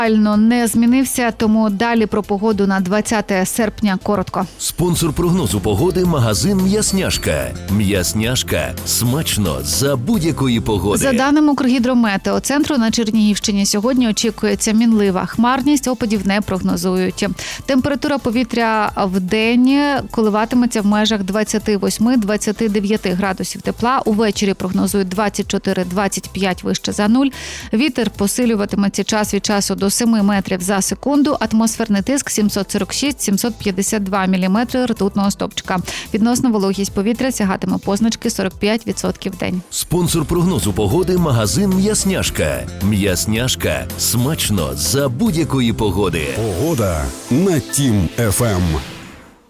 Не змінився, тому далі про погоду на 20 серпня коротко. Спонсор прогнозу погоди – магазин «М'ясняшка». «М'ясняшка» – смачно за будь-якої погоди. За даними Укргідрометеоцентру, на Чернігівщині сьогодні очікується мінлива хмарність, опадів не прогнозують. Температура повітря в день коливатиметься в межах 28-29 градусів тепла. Увечері прогнозують 24-25 вище за нуль. Вітер посилюватиметься час від часу до 7 метрів за секунду. Атмосферний тиск 746-752 міліметри ртутного стовпчика. Відносна вологість повітря сягатиме позначки 45% в день. Спонсор прогнозу погоди – магазин «М'ясняшка». «М'ясняшка» – смачно за будь-якої погоди. Погода на Тім ФМ.